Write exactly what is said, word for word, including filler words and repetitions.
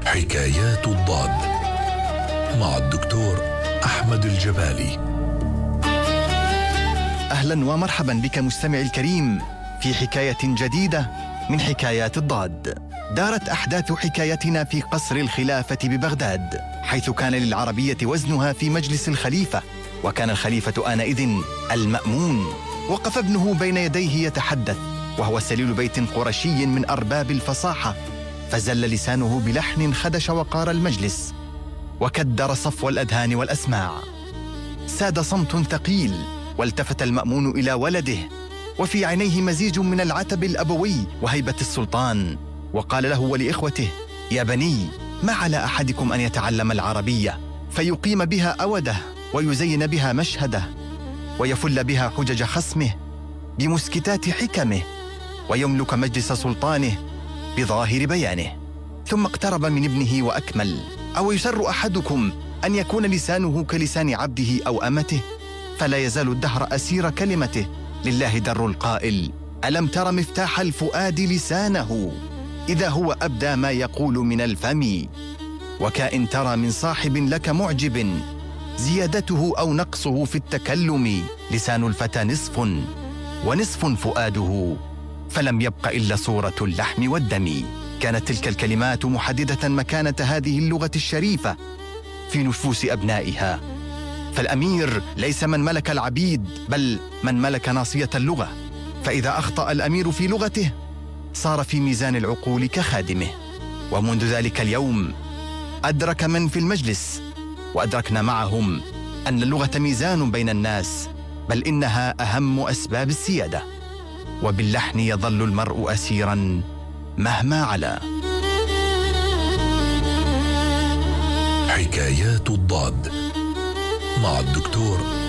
حكايات الضاد مع الدكتور أحمد الجبالي. أهلا ومرحبا بك مستمعي الكريم في حكاية جديدة من حكايات الضاد. دارت أحداث حكايتنا في قصر الخلافة ببغداد، حيث كان للعربية وزنها في مجلس الخليفة، وكان الخليفة آنئذ المأمون. وقف ابنه بين يديه يتحدث، وهو سليل بيت قرشي من أرباب الفصاحة، فزل لسانه بلحن خدش وقار المجلس وكدر صفو الأذهان والأسماع. ساد صمت ثقيل، والتفت المأمون إلى ولده، وفي عينيه مزيج من العتب الأبوي وهيبة السلطان، وقال له ولإخوته: يا بني، ما على أحدكم أن يتعلم العربية فيقيم بها أوده، ويزين بها مشهده، ويفل بها حجج خصمه بمسكتات حكمه، ويملك مجلس سلطانه بظاهر بيانه. ثم اقترب من ابنه وأكمل: أو يسر أحدكم أن يكون لسانه كلسان عبده أو أمته؟ فلا يزال الدهر أسير كلمته، لله در القائل: ألم تر مفتاح الفؤاد لسانه إذا هو أبدى ما يقول من الفم. وكائن ترى من صاحب لك معجب، زيادته أو نقصه في التكلم. لسان الفتى نصف ونصف فؤاده، فلم يبق إلا صورة اللحم والدم. كانت تلك الكلمات محددة مكانة هذه اللغة الشريفة في نفوس أبنائها. فالأمير ليس من ملك العبيد، بل من ملك ناصية اللغة، فإذا أخطأ الأمير في لغته صار في ميزان العقول كخادمه. ومنذ ذلك اليوم أدرك من في المجلس وأدركنا معهم أن اللغة ميزان بين الناس، بل إنها أهم أسباب السيادة، وباللحن يظل المرء أسيراً مهما علا. حكايات الضاد مع الدكتور